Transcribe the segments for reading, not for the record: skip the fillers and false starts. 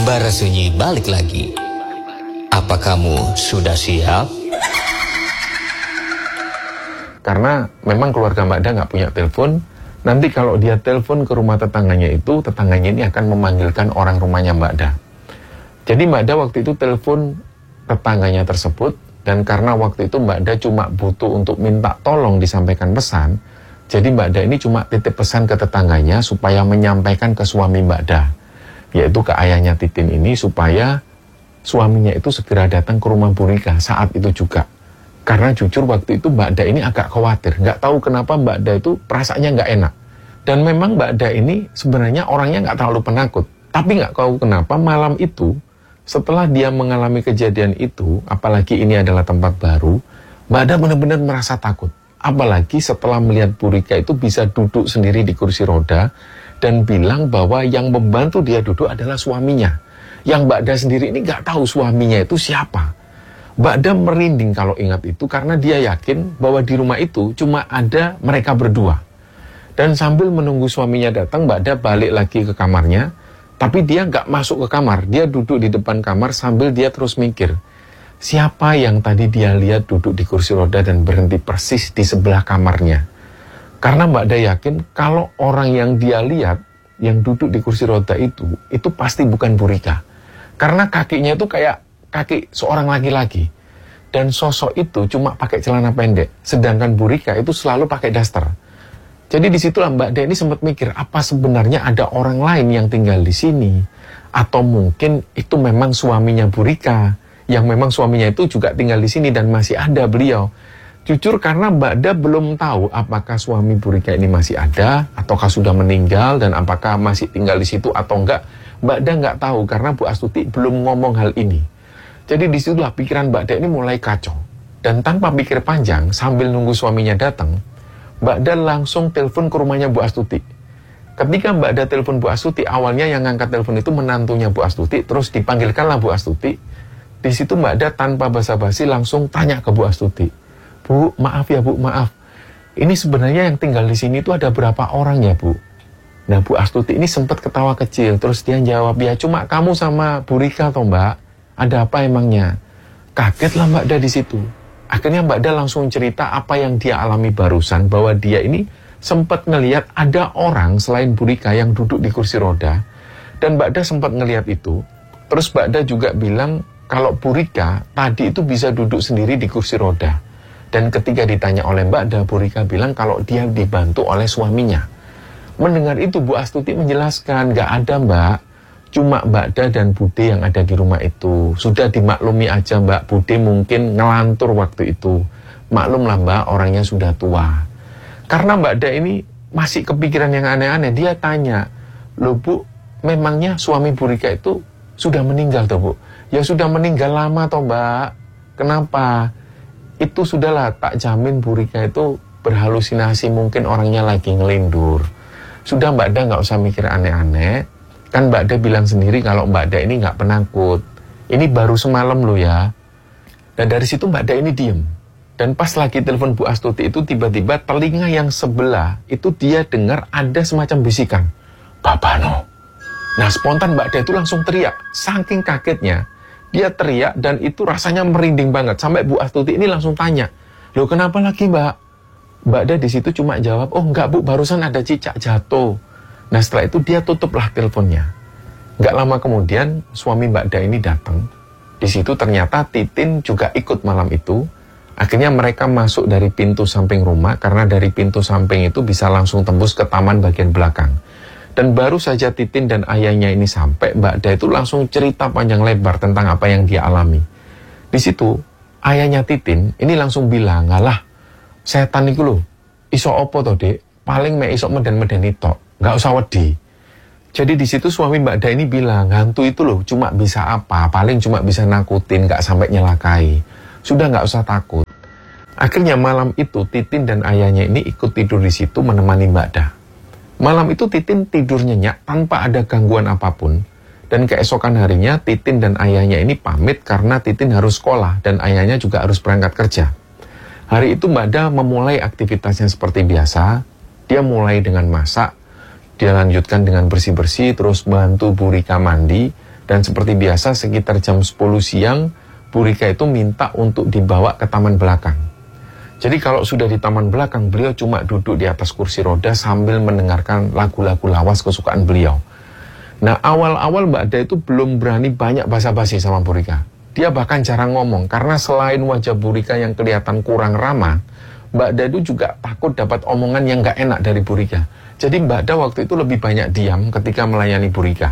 Bara Sunyi balik lagi. Apa kamu sudah siap? Karena memang keluarga Mbak Da nggak punya telepon. Nanti kalau dia telepon ke rumah tetangganya itu, tetangganya ini akan memanggilkan orang rumahnya Mbak Da. Jadi Mbak Da waktu itu telepon tetangganya tersebut. Dan karena waktu itu Mbak Da cuma butuh untuk minta tolong disampaikan pesan. Jadi Mbak Da ini cuma titip pesan ke tetangganya supaya menyampaikan ke suami Mbak Da, yaitu ke ayahnya Titin ini, supaya suaminya itu segera datang ke rumah Bu Rika saat itu juga. Karena jujur waktu itu Mbak Da ini agak khawatir, nggak tahu kenapa Mbak Da itu perasaannya nggak enak. Dan memang Mbak Da ini sebenarnya orangnya nggak terlalu penakut. Tapi nggak tahu kenapa malam itu, setelah dia mengalami kejadian itu, apalagi ini adalah tempat baru, Mbak Da benar-benar merasa takut. Apalagi setelah melihat Bu Rika itu bisa duduk sendiri di kursi roda, dan bilang bahwa yang membantu dia duduk adalah suaminya. Yang Mbak Da sendiri ini nggak tahu suaminya itu siapa. Mbak Da merinding kalau ingat itu karena dia yakin bahwa di rumah itu cuma ada mereka berdua. Dan sambil menunggu suaminya datang, Mbak Da balik lagi ke kamarnya. Tapi dia nggak masuk ke kamar. Dia duduk di depan kamar sambil dia terus mikir. Siapa yang tadi dia lihat duduk di kursi roda dan berhenti persis di sebelah kamarnya. Karena Mbak Da yakin kalau orang yang dia lihat yang duduk di kursi roda itu pasti bukan Bu Rika. Karena kakinya itu kayak kaki seorang laki-laki. Dan sosok itu cuma pakai celana pendek. Sedangkan Bu Rika itu selalu pakai daster. Jadi disitulah Mbak Da ini sempat mikir, apa sebenarnya ada orang lain yang tinggal di sini? Atau mungkin itu memang suaminya Bu Rika, yang memang suaminya itu juga tinggal di sini dan masih ada beliau. Jujur karena Mbak Da belum tahu apakah suami Bu Rika ini masih ada, ataukah sudah meninggal, dan apakah masih tinggal di situ atau enggak. Mbak Da nggak tahu karena Bu Astuti belum ngomong hal ini. Jadi disitulah pikiran Mbak Da ini mulai kacau. Dan tanpa pikir panjang, sambil nunggu suaminya datang, Mbak Da langsung telepon ke rumahnya Bu Astuti. Ketika Mbak Da telepon Bu Astuti, awalnya yang ngangkat telepon itu menantunya Bu Astuti, terus dipanggilkanlah Bu Astuti. Di situ Mbak Da tanpa basa-basi langsung tanya ke Bu Astuti, Bu, maaf ya Bu, maaf. Ini sebenarnya yang tinggal di sini itu ada berapa orang ya Bu? Nah Bu Astuti ini sempat ketawa kecil, terus dia jawab, ya cuma kamu sama Bu Rika toh Mbak. Ada apa emangnya? Kagetlah Mbak Da di situ. Akhirnya Mbak Da langsung cerita apa yang dia alami barusan, bahwa dia ini sempat ngelihat ada orang selain Bu Rika yang duduk di kursi roda. Dan Mbak Da sempat ngelihat itu. Terus Mbak Da juga bilang kalau Bu Rika tadi itu bisa duduk sendiri di kursi roda. Dan ketika ditanya oleh Mbak Da, Bu Rika bilang kalau dia dibantu oleh suaminya. Mendengar itu Bu Astuti menjelaskan, nggak ada Mbak. Cuma Mbak Da dan Bude yang ada di rumah itu. Sudah dimaklumi aja Mbak, Bude mungkin ngelantur waktu itu. Maklumlah Mbak, orangnya sudah tua. Karena Mbak Da ini masih kepikiran yang aneh-aneh. Dia tanya, loh Bu, memangnya suami Bu Rika itu sudah meninggal toh Bu? Ya sudah meninggal lama toh Mbak. Kenapa? Itu sudahlah, tak jamin Bu Rika itu berhalusinasi, mungkin orangnya lagi ngelindur. Sudah Mbak Da nggak usah mikir aneh-aneh. Kan Mbak Da bilang sendiri kalau Mbak Da ini nggak penakut. Ini baru semalam loh ya. Dan dari situ Mbak Da ini diem. Dan pas lagi telepon Bu Astuti itu tiba-tiba telinga yang sebelah itu dia dengar ada semacam bisikan. Babano. Nah spontan Mbak Da itu langsung teriak. Saking kagetnya dia teriak dan itu rasanya merinding banget. Sampai Bu Astuti ini langsung tanya, loh kenapa lagi Mbak? Mbak Da di situ cuma jawab, oh enggak Bu, barusan ada cicak jatuh. Nah setelah itu dia tutuplah teleponnya. Nggak lama kemudian suami Mbak Da ini datang. Di situ ternyata Titin juga ikut malam itu. Akhirnya mereka masuk dari pintu samping rumah karena dari pintu samping itu bisa langsung tembus ke taman bagian belakang. Dan baru saja Titin dan ayahnya ini sampai, Mbak Da itu langsung cerita panjang lebar tentang apa yang dia alami. Di situ ayahnya Titin ini langsung bilang, ngalah setan itu loh, iso opo toh Dek, paling me iso meden-medeni tok. Nggak usah wedi. Jadi di situ suami Mbak Da ini bilang, hantu itu loh cuma bisa apa? Paling cuma bisa nakutin, nggak sampai nyelakai. Sudah nggak usah takut. Akhirnya malam itu Titin dan ayahnya ini ikut tidur di situ menemani Mbak Da. Malam itu Titin tidur nyenyak tanpa ada gangguan apapun. Dan keesokan harinya Titin dan ayahnya ini pamit karena Titin harus sekolah dan ayahnya juga harus berangkat kerja. Hari itu Mbak Da memulai aktivitasnya seperti biasa. Dia mulai dengan masak. Dia lanjutkan dengan bersih-bersih, terus bantu Bu Rika mandi. Dan seperti biasa sekitar jam 10 siang, Bu Rika itu minta untuk dibawa ke taman belakang. Jadi kalau sudah di taman belakang, beliau cuma duduk di atas kursi roda sambil mendengarkan lagu-lagu lawas kesukaan beliau. Nah, awal-awal Mbak Da itu belum berani banyak basa-basi sama Bu Rika. Dia bahkan jarang ngomong, karena selain wajah Bu Rika yang kelihatan kurang ramah, Mbak Da itu juga takut dapat omongan yang gak enak dari Bu Rika. Jadi Mbak Da waktu itu lebih banyak diam ketika melayani Bu Rika.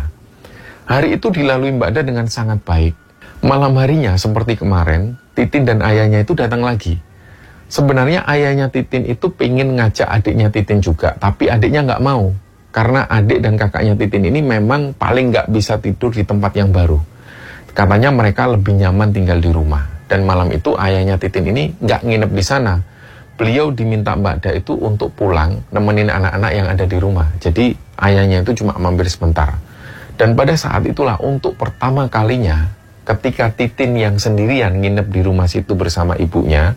Hari itu dilalui Mbak Da dengan sangat baik. Malam harinya, seperti kemarin, Titin dan ayahnya itu datang lagi. Sebenarnya ayahnya Titin itu pengen ngajak adiknya Titin juga, tapi adiknya nggak mau. Karena adik dan kakaknya Titin ini memang paling nggak bisa tidur di tempat yang baru. Katanya mereka lebih nyaman tinggal di rumah. Dan malam itu ayahnya Titin ini nggak nginep di sana. Beliau diminta Mbak Da itu untuk pulang, nemenin anak-anak yang ada di rumah. Jadi ayahnya itu cuma mampir sebentar. Dan pada saat itulah untuk pertama kalinya, ketika Titin yang sendirian nginep di rumah situ bersama ibunya,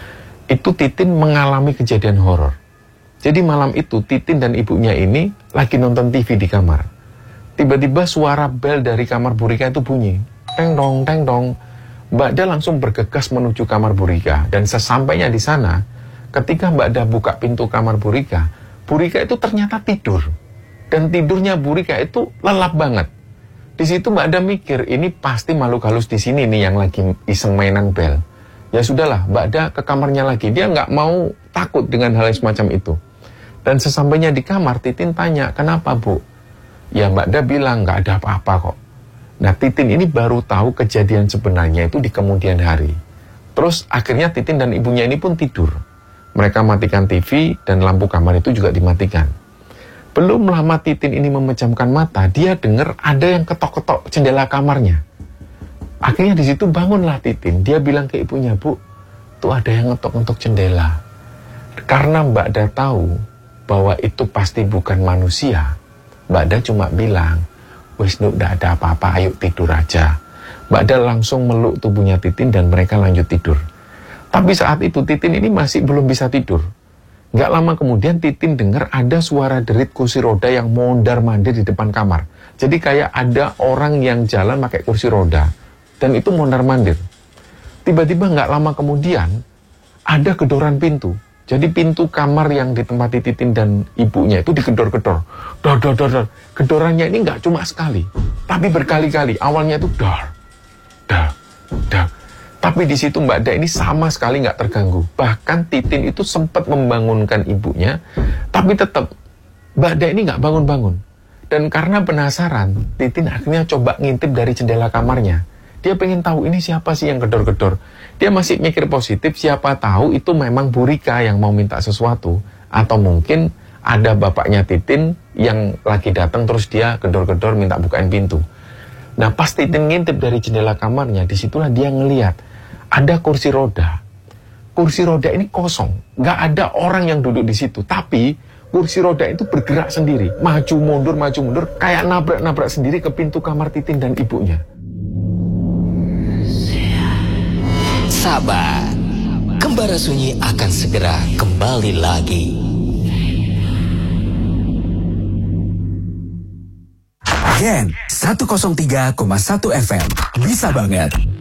itu Titin mengalami kejadian horor. Jadi malam itu Titin dan ibunya ini lagi nonton TV di kamar. Tiba-tiba suara bel dari kamar Bu Rika itu bunyi. Teng dong, teng dong. Mbak Da langsung bergegas menuju kamar Bu Rika. Dan sesampainya di sana, ketika Mbak Da buka pintu kamar Bu Rika itu ternyata tidur. Dan tidurnya Bu Rika itu lelap banget. Di situ Mbak Da mikir, ini pasti makhluk halus di sini nih yang lagi iseng mainan bel. Ya sudahlah, Mbak Da ke kamarnya lagi. Dia nggak mau takut dengan hal yang semacam itu. Dan sesampainya di kamar, Titin tanya, kenapa Bu? Ya Mbak Da bilang, nggak ada apa-apa kok. Nah, Titin ini baru tahu kejadian sebenarnya itu di kemudian hari. Terus akhirnya Titin dan ibunya ini pun tidur. Mereka matikan TV dan lampu kamar itu juga dimatikan. Belum lama Titin ini memejamkan mata, dia dengar ada yang ketok-ketok jendela kamarnya. Akhirnya di situ bangunlah Titin. Dia bilang ke ibunya, Bu, tuh ada yang ngetok-ngetok jendela. Karena Mbak Da tahu bahwa itu pasti bukan manusia, Mbak Da cuma bilang, wis nuk, gak ada apa-apa, ayo tidur aja. Mbak Da langsung meluk tubuhnya Titin dan mereka lanjut tidur. Tapi saat itu Titin ini masih belum bisa tidur. Gak lama kemudian Titin dengar ada suara derit kursi roda yang mondar-mandir di depan kamar. Jadi kayak ada orang yang jalan pakai kursi roda. Dan itu mondar-mandir. Tiba-tiba gak lama kemudian ada gedoran pintu. Jadi pintu kamar yang ditempati Titin dan ibunya itu digedor-gedor. Dor, dor, dor, dor. Gedorannya ini gak cuma sekali, tapi berkali-kali. Awalnya itu dor, dor, dor. Tapi di situ Mbak Da ini sama sekali nggak terganggu. Bahkan Titin itu sempat membangunkan ibunya, tapi tetap Mbak Da ini nggak bangun-bangun. Dan karena penasaran, Titin akhirnya coba ngintip dari jendela kamarnya. Dia pengen tahu ini siapa sih yang gedor-gedor. Dia masih mikir positif, siapa tahu itu memang Bu Rika yang mau minta sesuatu. Atau mungkin ada bapaknya Titin yang lagi datang terus dia gedor-gedor minta bukain pintu. Nah pas Titin ngintip dari jendela kamarnya, disitulah dia ngelihat ada kursi roda. Kursi roda ini kosong, nggak ada orang yang duduk di situ. Tapi kursi roda itu bergerak sendiri, maju mundur, kayak nabrak-nabrak sendiri ke pintu kamar Titin dan ibunya. Sabar, Kembara Sunyi akan segera kembali lagi. Gen 103,1 FM bisa banget.